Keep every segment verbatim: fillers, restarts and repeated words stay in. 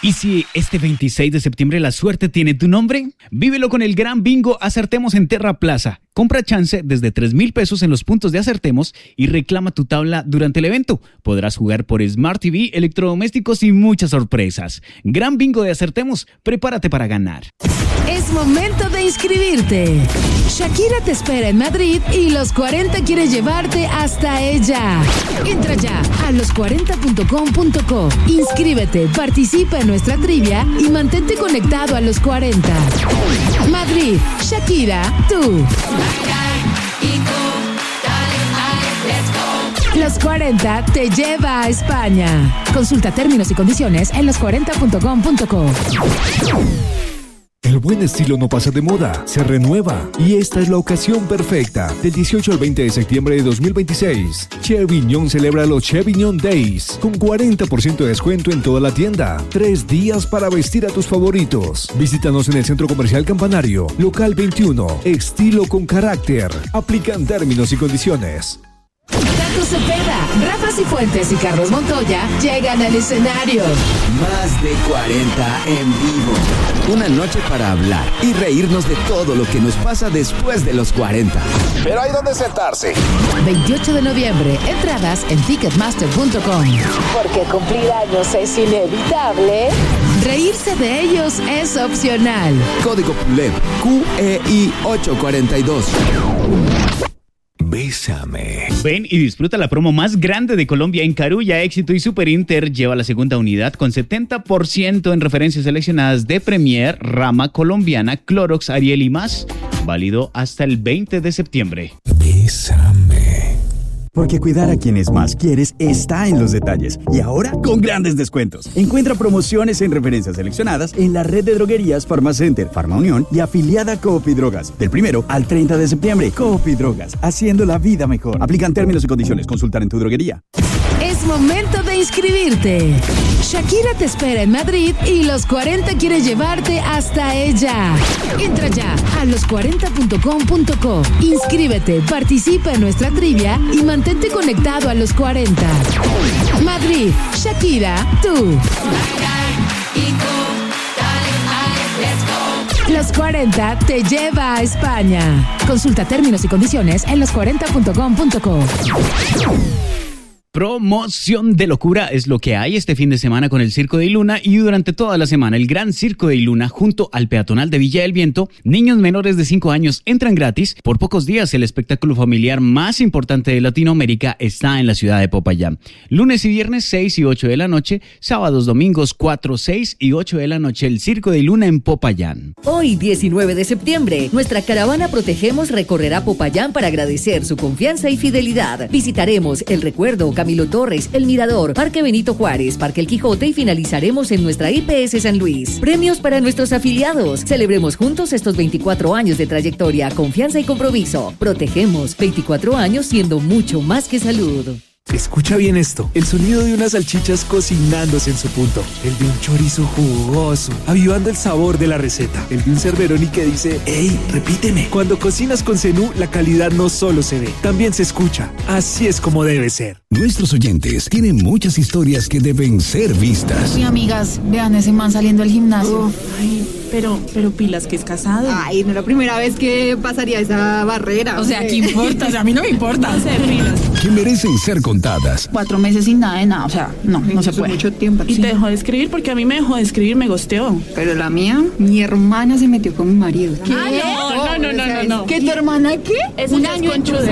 ¿Y si este veintiséis de septiembre la suerte tiene tu nombre? Vívelo con el gran bingo Acertemos en Terra Plaza. Compra chance desde tres mil pesos en los puntos de Acertemos y reclama tu tabla durante el evento. Podrás jugar por Smart T V, electrodomésticos y muchas sorpresas. Gran bingo de Acertemos, prepárate para ganar. Es momento de inscribirte. Shakira te espera en Madrid y Los cuarenta quiere llevarte hasta ella. Entra ya a los cuarenta punto com punto co. Inscríbete, participa en nuestra trivia y mantente conectado a Los cuarenta. Madrid, Shakira, tú. Los cuarenta te lleva a España. Consulta términos y condiciones en los cuarenta punto com punto co. El buen estilo no pasa de moda, se renueva. Y esta es la ocasión perfecta. Del dieciocho al veinte de septiembre de dos mil veintiséis, Chevignon celebra los Chevignon Days con cuarenta por ciento de descuento en toda la tienda. Tres días para vestir a tus favoritos. Visítanos en el Centro Comercial Campanario, local veintiuno. Estilo con carácter. Aplican términos y condiciones. Tato Cepeda, Rafa Cifuentes y Carlos Montoya llegan al escenario. Más de cuarenta en vivo. Una noche para hablar y reírnos de todo lo que nos pasa después de los cuarenta. Pero hay donde sentarse. veintiocho de noviembre, entradas en ticketmaster punto com. Porque cumplir años es inevitable, reírse de ellos es opcional. Código P U L E P Q E I ocho cuarenta y dos. Bésame. Ven y disfruta la promo más grande de Colombia en Carulla, Éxito y Super Inter. Lleva la segunda unidad con setenta por ciento en referencias seleccionadas de Premier, Rama Colombiana, Clorox, Ariel y más. Válido hasta el veinte de septiembre. Bésame. Porque cuidar a quienes más quieres está en los detalles. Y ahora con grandes descuentos. Encuentra promociones en referencias seleccionadas en la red de droguerías Farmacenter, Farma Unión y afiliada Coop y Drogas. Del primero al treinta de septiembre, Coop y Drogas, haciendo la vida mejor. Aplican términos y condiciones. Consultar en tu droguería. Es momento de inscribirte. Shakira te espera en Madrid y Los cuarenta quiere llevarte hasta ella. Entra ya a los cuarenta punto com punto co. Inscríbete, participa en nuestra trivia y mantente conectado a Los cuarenta. Madrid, Shakira, tú. Los cuarenta te lleva a España. Consulta términos y condiciones en los cuarenta punto com punto co. Promoción de locura es lo que hay este fin de semana con el Circo de Iluna y durante toda la semana el Gran Circo de Iluna junto al peatonal de Villa del Viento. Niños menores de cinco años entran gratis. Por pocos días el espectáculo familiar más importante de Latinoamérica está en la ciudad de Popayán. Lunes y viernes seis y ocho de la noche, sábados, domingos cuatro, seis y ocho de la noche el Circo de Iluna en Popayán. Hoy diecinueve de septiembre, nuestra caravana Protegemos recorrerá Popayán para agradecer su confianza y fidelidad. Visitaremos El Recuerdo, Camilo Torres, El Mirador, Parque Benito Juárez, Parque El Quijote y finalizaremos en nuestra I P S San Luis. Premios para nuestros afiliados. Celebremos juntos estos veinticuatro años de trayectoria, confianza y compromiso. Protegemos veinticuatro años siendo mucho más que salud. Escucha bien esto, el sonido de unas salchichas cocinándose en su punto, el de un chorizo jugoso, avivando el sabor de la receta, el de un Cerveroni que dice, ¡ey, repíteme! Cuando cocinas con Zenú, la calidad no solo se ve, también se escucha. Así es como debe ser. Nuestros oyentes tienen muchas historias que deben ser vistas. Uy, amigas, vean ese man saliendo del gimnasio. Uf, ay, pero, pero pilas que es casado. Ay, no es la primera vez que pasaría esa barrera. O sea, ¿qué importa? O sea, a mí no me importa. Hacer pilas. Que merecen ser contadas. Cuatro meses sin nada de nada, o sea, no, no se puede. Mucho tiempo. Y te dejó de escribir porque a mí me dejó de escribir, me gosteó. Pero la mía, mi hermana se metió con mi marido. ¿Qué? No, no, no, no, no. ¿Qué, tu hermana qué? Es un un año conchude.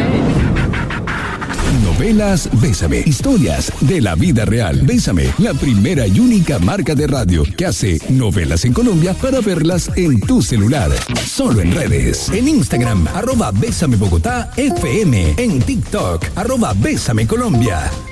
Novelas Bésame. Historias de la vida real. Bésame, la primera y única marca de radio que hace novelas en Colombia para verlas en tu celular. Solo en redes. En Instagram, arroba Bésame Bogotá F M. En TikTok, arroba Bésame Colombia.